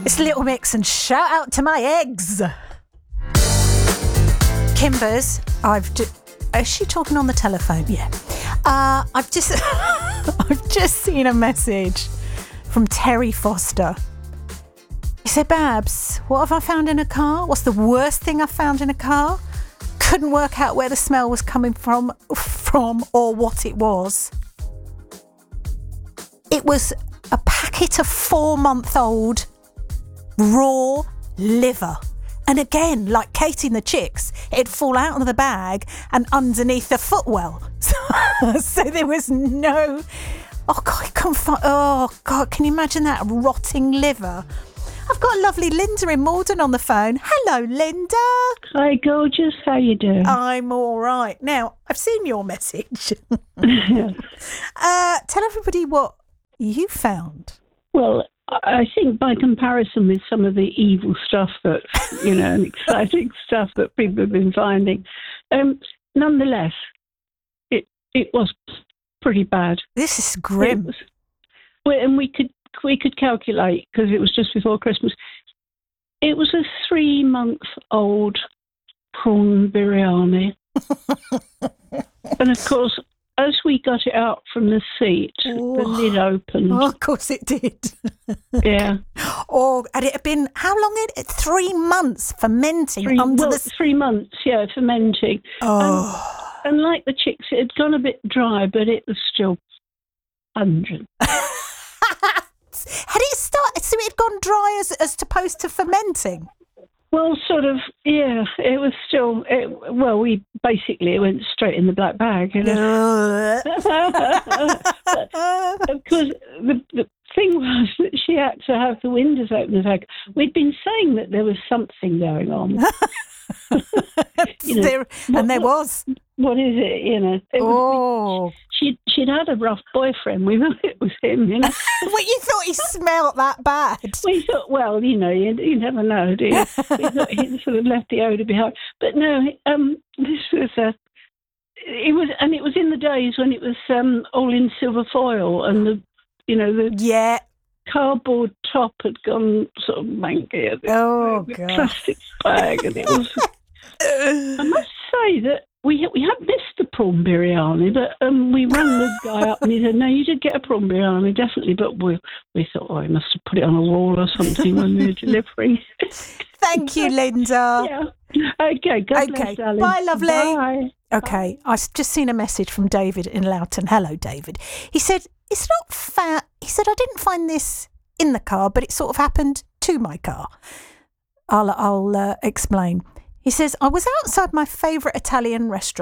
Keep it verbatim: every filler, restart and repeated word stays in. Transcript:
It's Little Mix and shout out to my eggs. Kimbers, I've ju- is she talking on the telephone? Yeah. Uh, I've just I've just seen a message from Terry Foster. He said, Babs, what have I found in a car? What's the worst thing I found in a car? Couldn't work out where the smell was coming from, from or what it was. It was a packet of four-month-old raw liver. And again, like Katie and the Chicks, it'd fall out of the bag and underneath the footwell. So, so there was no... Oh, God, I can't find... Oh, God, can you imagine that rotting liver? I've got a lovely Linda in Malden on the phone. Hello, Linda. Hi, gorgeous. How you doing? I'm all right. Now, I've seen your message. uh, tell everybody what you found. Well, I think by comparison with some of the evil stuff that, you know, and exciting stuff that people have been finding, um, nonetheless, it it was pretty bad. This is grim. Was, well, and we could we could calculate, because it was just before Christmas, it was a three-month-old prawn biryani. And, of course, as we got it out from the seat, oh. the lid opened. Oh, of course it did. Yeah. Or had it been, how long had it? Three months fermenting three, under well, the... Three months, yeah, fermenting. Oh. And, and like the Chicks, it had gone a bit dry, but it was still pungent. Had it started, so it had gone dry as, as opposed to fermenting? Well, sort of, yeah, it was still, it, well, we basically, it went straight in the black bag. You know? Of course, the, the thing was that she had to have the windows open. The bag. We'd been saying that there was something going on. You know, there, and what, there what, was. What is it, you know? It oh. Was, she'd, she'd had a rough boyfriend. We thought it was him, you know. Well, you thought he smelled that bad? We thought, well, you know, you, you never know, do you? We thought he sort of left the odour behind. But no, um, this was a... It was, and it was in the days when it was um, all in silver foil, and the, you know, the yeah. cardboard top had gone sort of manky. Oh, the God. Plastic bag, and it was... I must say that we we had missed the prawn biryani, but um, we rang the guy up and he said, no, you did get a prawn biryani, definitely, but we we thought, oh, he must have put it on a wall or something when we were delivering. Thank you, Linda. Yeah. Okay, God okay. bless, darling. Bye, lovely. Bye. Okay, Bye. I've just seen a message from David in Loughton. Hello, David. He said, it's not fair. He said, I didn't find this in the car, but it sort of happened to my car. I'll, I'll uh, explain. He says, I was outside my favourite Italian restaurant.